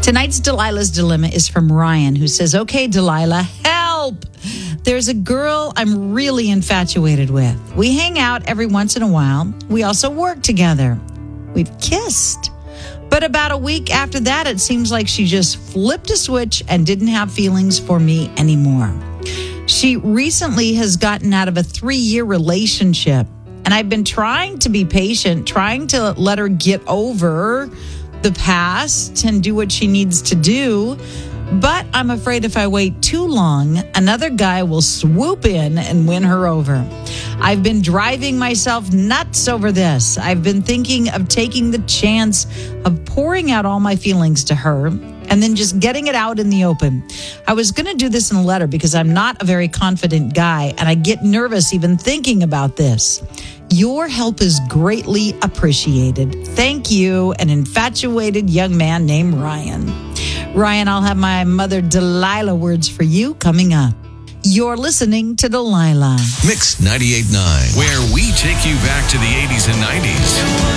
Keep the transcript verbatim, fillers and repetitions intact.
Tonight's Delilah's Dilemma is from Ryan, who says, okay, Delilah, help! There's a girl I'm really infatuated with. We hang out every once in a while. We also work together. We've kissed. But about a week after that, it seems like she just flipped a switch and didn't have feelings for me anymore. She recently has gotten out of a three-year relationship, and I've been trying to be patient, trying to let her get over the past and do what she needs to do. But I'm afraid if I wait too long, another guy will swoop in and win her over. I've been driving myself nuts over this. I've been thinking of taking the chance of pouring out all my feelings to her and then just getting it out in the open. I was going to do this in a letter because I'm not a very confident guy, and I get nervous even thinking about this. Your help is greatly appreciated. Thank you, an infatuated young man named Ryan. Ryan, I'll have my mother Delilah words for you coming up. You're listening to Delilah. Mix ninety-eight point nine, where we take you back to the eighties and nineties.